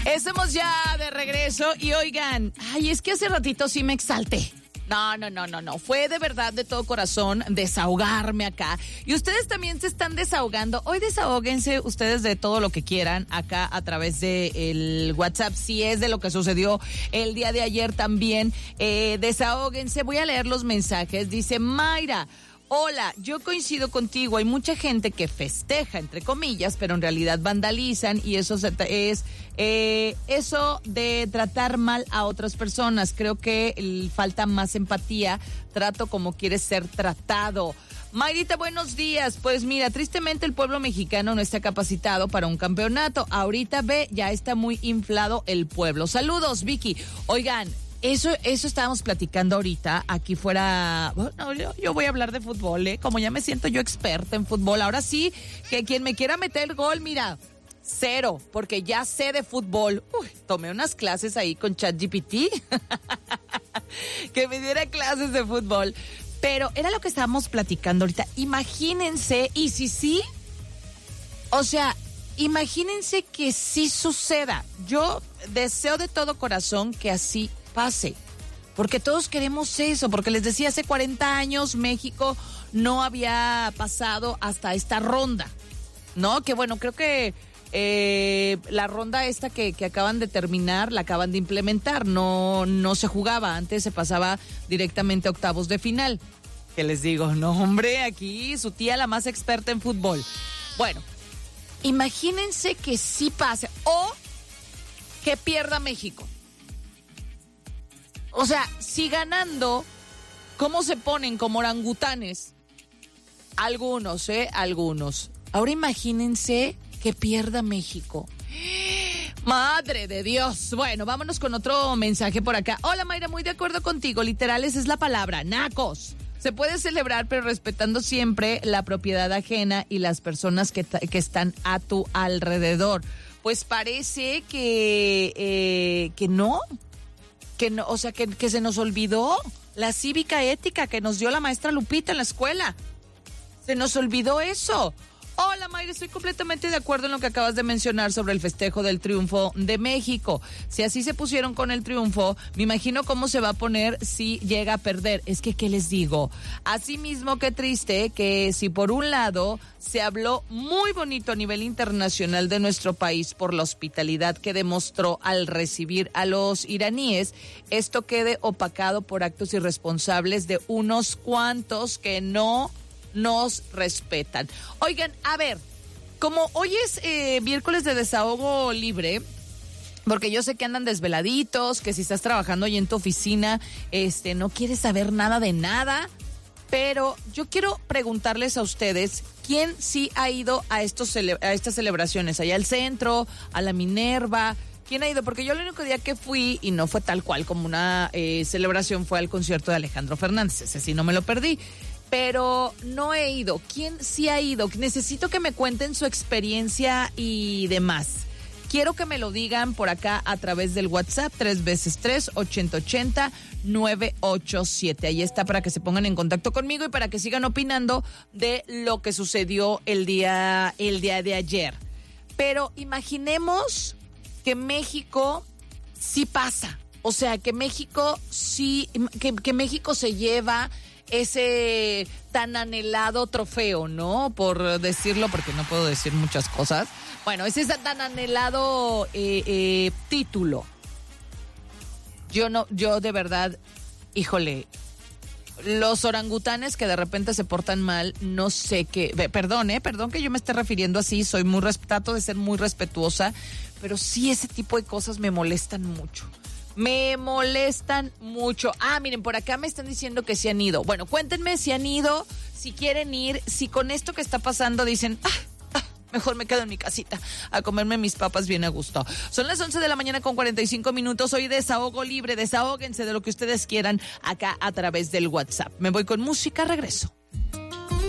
Estamos ya de regreso y oigan, ay, es que hace ratito sí me exalté. No. Fue de verdad, de todo corazón, desahogarme acá. Y ustedes también se están desahogando. Hoy desahóguense ustedes de todo lo que quieran acá a través del WhatsApp. Si es de lo que sucedió el día de ayer también, desahóguense. Voy a leer los mensajes. Dice Mayra: hola, yo coincido contigo, hay mucha gente que festeja, entre comillas, pero en realidad vandalizan y eso es eso de tratar mal a otras personas. Creo que falta más empatía, trato como quieres ser tratado. Mayrita, buenos días. Pues mira, tristemente el pueblo mexicano no está capacitado para un campeonato. Ahorita ya está muy inflado el pueblo. Saludos, Vicky. Oigan, Eso estábamos platicando ahorita, aquí fuera, bueno, yo voy a hablar de fútbol, como ya me siento yo experta en fútbol, ahora sí, que quien me quiera meter gol, mira, cero, porque ya sé de fútbol. Tomé unas clases ahí con ChatGPT, que me diera clases de fútbol, pero era lo que estábamos platicando ahorita. Imagínense, y si sí, o sea, imagínense que sí suceda. Yo deseo de todo corazón que así pase, porque todos queremos eso, porque les decía, hace 40 años México no había pasado hasta esta ronda, ¿no? Que bueno, creo que la ronda esta que acaban de terminar, la acaban de implementar, no se jugaba, antes se pasaba directamente a octavos de final. ¿Qué les digo? No, hombre, aquí su tía la más experta en fútbol. Bueno, imagínense que sí pase, o que pierda México. O sea, si ganando, ¿cómo se ponen como orangutanes? Algunos, Algunos. Ahora imagínense que pierda México. ¡Madre de Dios! Bueno, vámonos con otro mensaje por acá. Hola, Mayra, muy de acuerdo contigo. Literal, esa es la palabra, nacos. Se puede celebrar, pero respetando siempre la propiedad ajena y las personas que están a tu alrededor. Pues parece que no, o sea, que se nos olvidó la cívica ética que nos dio la maestra Lupita en la escuela. Se nos olvidó eso. Hola, Mayra, estoy completamente de acuerdo en lo que acabas de mencionar sobre el festejo del triunfo de México. Si así se pusieron con el triunfo, me imagino cómo se va a poner si llega a perder. Es que, ¿qué les digo? Asimismo, qué triste que si por un lado se habló muy bonito a nivel internacional de nuestro país por la hospitalidad que demostró al recibir a los iraníes, esto quede opacado por actos irresponsables de unos cuantos que no nos respetan. Oigan, a ver, como hoy es miércoles de desahogo libre, porque yo sé que andan desveladitos, que si estás trabajando ahí en tu oficina, no quieres saber nada de nada, pero yo quiero preguntarles a ustedes, ¿quién sí ha ido a estas celebraciones? Allá al centro, a la Minerva, ¿quién ha ido? Porque yo el único día que fui, y no fue tal cual como una celebración, fue al concierto de Alejandro Fernández, ese sí no me lo perdí. Pero no he ido. ¿Quién sí ha ido? Necesito que me cuenten su experiencia y demás. Quiero que me lo digan por acá a través del WhatsApp, 3x3-880-987. Ahí está para que se pongan en contacto conmigo y para que sigan opinando de lo que sucedió el día de ayer. Pero imaginemos que México sí pasa. O sea, que México sí, que México se lleva ese tan anhelado trofeo, ¿no? Por decirlo, porque no puedo decir muchas cosas. Bueno, ese tan anhelado título. Yo de verdad, híjole, los orangutanes que de repente se portan mal, no sé qué, perdón que yo me esté refiriendo así, trato de ser muy respetuosa, pero sí ese tipo de cosas me molestan mucho. Me molestan mucho. Miren, por acá me están diciendo que sí han ido. Bueno, cuéntenme si han ido, si quieren ir, si con esto que está pasando dicen, mejor me quedo en mi casita a comerme mis papas bien a gusto. Son las 11 de la mañana con 45 minutos. Hoy desahogo libre, desahóguense de lo que ustedes quieran acá a través del WhatsApp. Me voy con música, regreso.